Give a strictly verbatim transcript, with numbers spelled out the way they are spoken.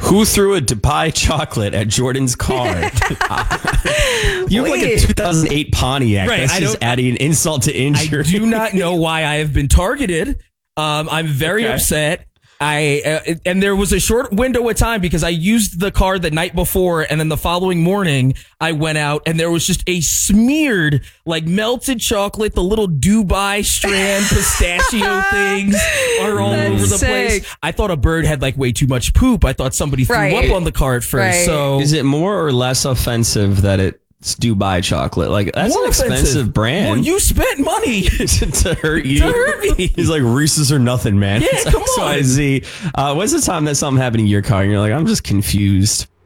Who threw a Dubai chocolate at Jordan's car? You look like a two thousand eight Pontiac. Right, That's I just don't- adding insult to injury. I do not know why I have been targeted. Um, I'm very Okay. upset. I uh, and there was a short window of time because I used the car the night before, and then the following morning I went out and there was just a smeared, like melted chocolate, the little Dubai strand pistachio things are all That's over the sick. place. I thought a bird had like way too much poop. I thought somebody threw Right. up on the car at first. Right. So Is it more or less offensive that it's Dubai chocolate? Like, that's more an expensive offensive. brand. Well, you spent money. to hurt you. To hurt me. He's like, Reese's are nothing, man. Yeah, It's come X Y on. Z. Uh, when's the time that something happened in your car and you're like, I'm just confused?